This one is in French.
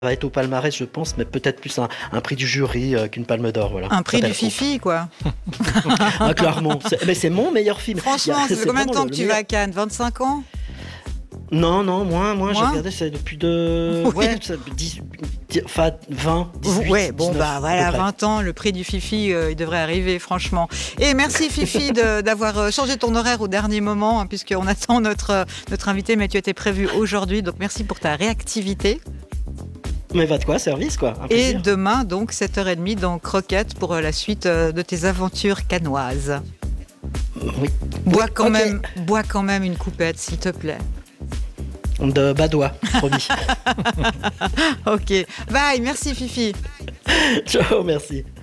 va être au palmarès, je pense, mais peut-être plus un prix du jury qu'une palme d'or. Voilà. Un prix Ça du s'appelle Fifi, quoi. Clairement. Mais c'est mon meilleur film. Franchement, ça fait combien de temps que tu vas à Cannes? 25 ans? Non, moins. J'ai Moins regardé, c'est depuis Oui. Ouais, 20, 18, Ouais, bon, 19, bah à voilà, peu près. 20 ans, le prix du Fifi, il devrait arriver, franchement. Et merci Fifi d'avoir changé ton horaire au dernier moment, hein, puisqu'on attend notre invité, mais tu étais prévu aujourd'hui, donc merci pour ta réactivité. Mais va de quoi, service, quoi. Un Et plaisir. demain, donc, 7h30 dans Croquette pour la suite de tes aventures cannoises. Oui. Bois Oui, quand ok. même une coupette, s'il te plaît. De Badois, promis. Ok. Bye, merci Fifi. Ciao, merci.